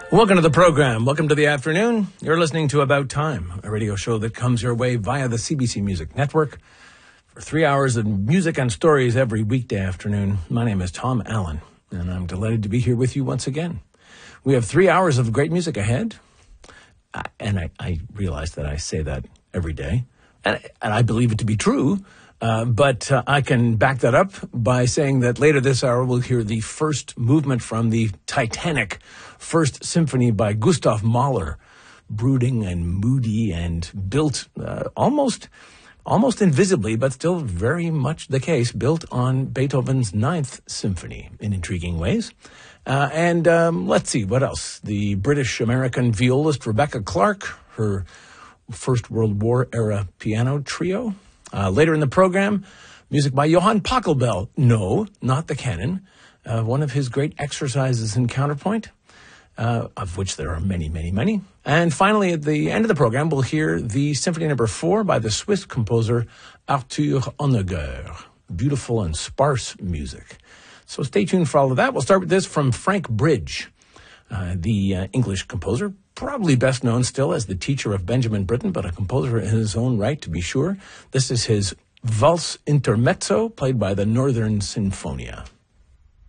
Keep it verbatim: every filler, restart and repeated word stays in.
Welcome to the program. Welcome to the afternoon. You're listening to About Time, a radio show that comes your way via the C B C Music Network for three hours of music and stories every weekday afternoon. My name is Tom Allen, and I'm delighted to be here with you once again. We have three hours of great music ahead, uh, and I, I realize that I say that every day, and, and I believe it to be true. Uh, but uh, I can back that up by saying that later this hour we'll hear the first movement from the Titanic First Symphony by Gustav Mahler, brooding and moody and built uh, almost almost invisibly, but still very much the case, built on Beethoven's Ninth Symphony in intriguing ways. Uh, and um, let's see, what else? The British-American violist Rebecca Clark, her First World War era piano trio. Uh, later in the program, music by Johann Pachelbel. No, not the canon. Uh, one of his great exercises in counterpoint, uh, of which there are many, many, many. And finally, at the end of the program, we'll hear the Symphony Number Four by the Swiss composer Arthur Honegger. Beautiful and sparse music. So stay tuned for all of that. We'll start with this from Frank Bridge, uh, the uh, English composer, probably best known still as the teacher of Benjamin Britten, but a composer in his own right, to be sure. This is his Valse Intermezzo, played by the Northern Sinfonia.